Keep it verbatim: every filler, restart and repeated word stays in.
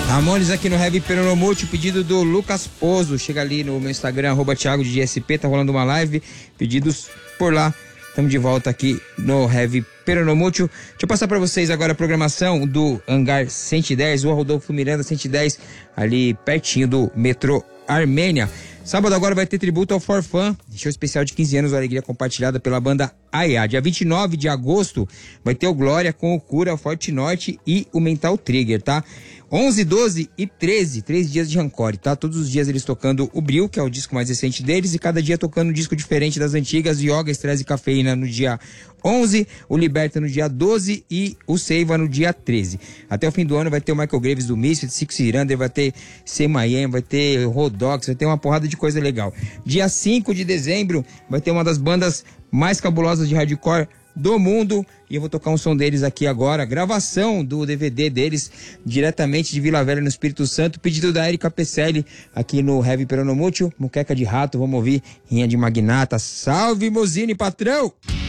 Ramones aqui no Heavy Peronomútil, pedido do Lucas Pozo. Chega ali no meu Instagram, arroba Thiago de S P, tá rolando uma live. Pedidos por lá. Estamos de volta aqui no Heavy Peronomútil. Deixa eu passar para vocês agora a programação do Hangar cento e dez, Rua Rodolfo Miranda cento e dez, ali pertinho do metrô Armênia. Sábado agora vai ter tributo ao Forfã, show especial de quinze anos, alegria compartilhada pela banda Aya. Dia vinte e nove de agosto vai ter o Glória com o Cura, o Forte Norte e o Mental Trigger, tá? onze, doze e treze, três dias de Rancore, tá? Todos os dias eles tocando o Bril, que é o disco mais recente deles, e cada dia tocando um disco diferente das antigas. Yoga, Estresse e Cafeína no dia onze, o Liberta no dia doze e o Seiva no dia treze. Até o fim do ano vai ter o Michael Graves do Misfits, Six Irander, vai ter C Miami, vai ter Rodox, vai ter uma porrada de coisa legal. Dia cinco de dezembro vai ter uma das bandas mais cabulosas de hardcore do mundo, e eu vou tocar um som deles aqui agora, gravação do D V D deles, diretamente de Vila Velha no Espírito Santo, pedido da Erika Pecelli, aqui no Heavy Peronomútil, Muqueca de Rato, vamos ouvir Rinha de Magnata. Salve, Mozine, patrão!